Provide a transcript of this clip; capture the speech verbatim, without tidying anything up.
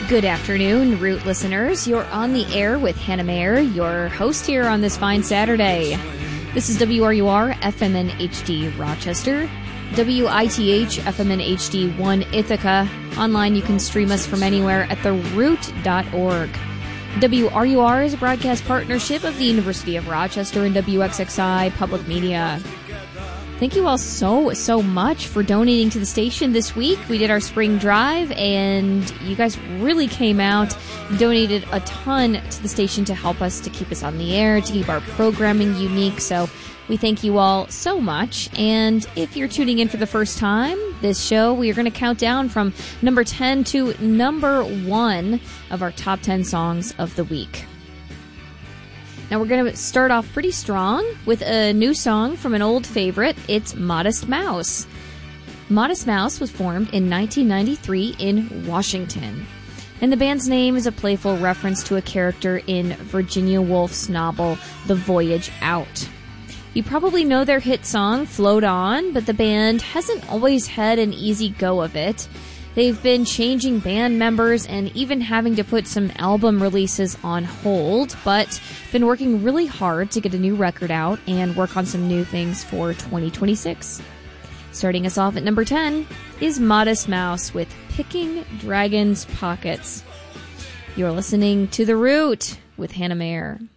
Good afternoon, Root listeners. You're on the air with Hannah Mayer, your host here on this fine Saturday. This is W R U R F M N H D Rochester, W I T H F M N H D one Ithaca. Online, you can stream us from anywhere at the root dot org. W R U R is a broadcast partnership of the University of Rochester and W X X I Public Media. Thank you all so, so much for donating to the station this week. We did our spring drive, and you guys really came out and donated a ton to the station to help us to keep us on the air, to keep our programming unique. So we thank you all so much. And if you're tuning in for the first time, this show, we are going to count down from number ten to number one of our top ten songs of the week. Now we're going to start off pretty strong with a new song from an old favorite. It's Modest Mouse. Modest Mouse was formed in nineteen ninety-three in Washington. And the band's name is a playful reference to a character in Virginia Woolf's novel, The Voyage Out. You probably know their hit song, Float On, but the band hasn't always had an easy go of it. They've been changing band members and even having to put some album releases on hold, but been working really hard to get a new record out and work on some new things for twenty twenty-six. Starting us off at number ten is Modest Mouse with Picking Dragons' Pockets. You're listening to The Root with Hannah Mayer.